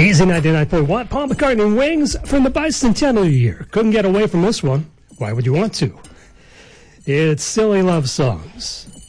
Easy 99.1, Paul McCartney and Wings from the bicentennial year. Couldn't get away from this one. Why would you want to? It's Silly Love Songs.